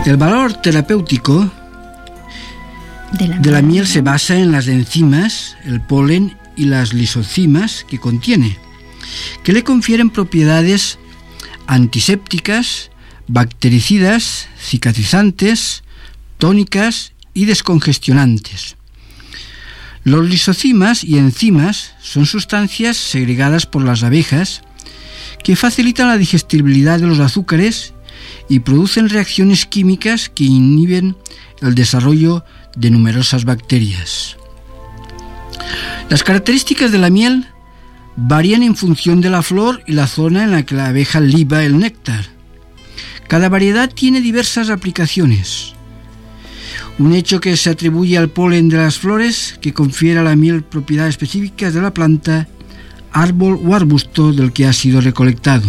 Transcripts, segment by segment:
El valor terapéutico de la miel se basa en las enzimas, el polen y las lisozimas que contiene, que le confieren propiedades antisépticas, bactericidas, cicatrizantes, tónicas y descongestionantes. Los lisozimas y enzimas son sustancias segregadas por las abejas que facilitan la digestibilidad de los azúcares y producen reacciones químicas que inhiben el desarrollo de numerosas bacterias. Las características de la miel varían en función de la flor y la zona en la que la abeja liba el néctar. Cada variedad tiene diversas aplicaciones. Un hecho que se atribuye al polen de las flores que confiere a la miel propiedades específicas de la planta, árbol o arbusto del que ha sido recolectado.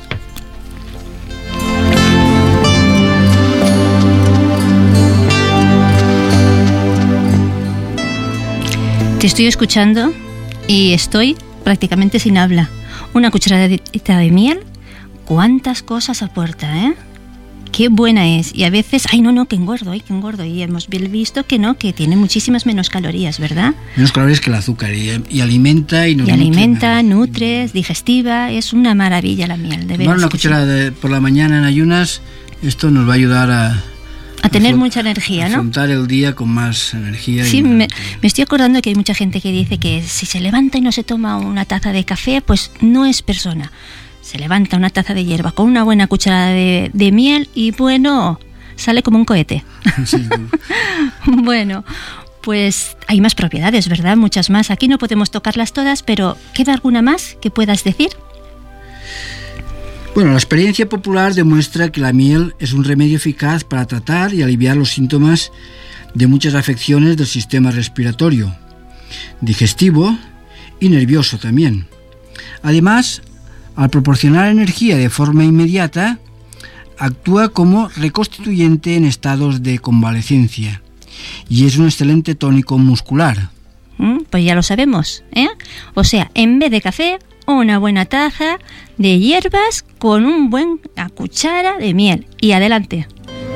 Te estoy escuchando y estoy prácticamente sin habla. Una cucharadita de miel, ¿cuántas cosas aporta, eh? Qué buena es. Y a veces, que engordo. Y hemos visto que no, que tiene muchísimas menos calorías, ¿verdad? Menos calorías que el azúcar y alimenta y nos nutre, es digestiva, es una maravilla la miel, de veras. Tomar una cucharada por la mañana en ayunas, esto nos va a ayudar a tener mucha energía, ¿no? Afrontar el día con más energía. Sí, me estoy acordando que hay mucha gente que dice que si se levanta y no se toma una taza de café, pues no es persona. Se levanta una taza de hierba con una buena cucharada de miel y bueno, sale como un cohete. Sí. Bueno, pues hay más propiedades, ¿verdad? Muchas más. Aquí no podemos tocarlas todas, pero ¿queda alguna más que puedas decir? Bueno, la experiencia popular demuestra que la miel es un remedio eficaz para tratar y aliviar los síntomas de muchas afecciones del sistema respiratorio, digestivo y nervioso también. Además, al proporcionar energía de forma inmediata, actúa como reconstituyente en estados de convalecencia y es un excelente tónico muscular. Pues ya lo sabemos, ¿eh? O sea, en vez de café, una buena taza de hierbas con una cuchara de miel. Y adelante.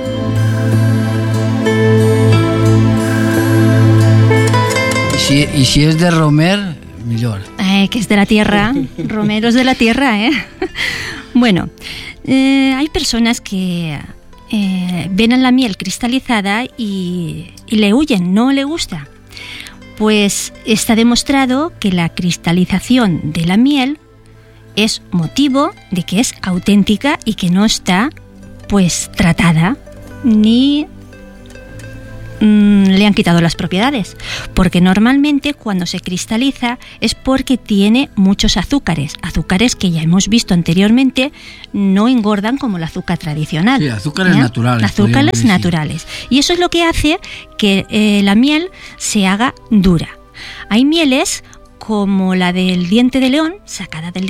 Y si es de romer, mejor. Que es de la tierra, romeros de la tierra, ¿eh? Bueno, hay personas que ven a la miel cristalizada y le huyen, no le gusta. Pues está demostrado que la cristalización de la miel es motivo de que es auténtica y que no está pues tratada ni le han quitado las propiedades, porque normalmente cuando se cristaliza es porque tiene muchos azúcares que ya hemos visto anteriormente no engordan como el azúcar tradicional. Sí, azúcares naturales. Azúcares naturales. Y eso es lo que hace que la miel se haga dura. Hay mieles como la del diente de león, sacada del